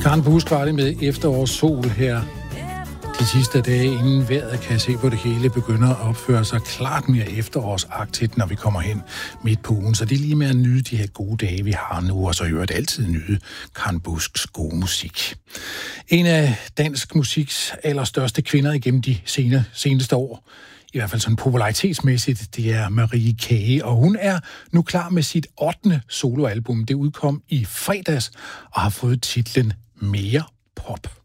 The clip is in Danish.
Karen Busk var det med efterårssol her de sidste dage, inden vejret, kan jeg se på det hele, begynder at opføre sig klart mere efterårsagtigt, når vi kommer hen midt på ugen. Så det er lige med at nyde de her gode dage, vi har nu, og så hører det altid nyde Karen Busks gode musik. En af dansk musiks allerstørste kvinder igennem de seneste år, i hvert fald sådan popularitetsmæssigt, det er Marie Kage, og hun er nu klar med sit 8. soloalbum. Det udkom i fredags og har fået titlen Mere Pop.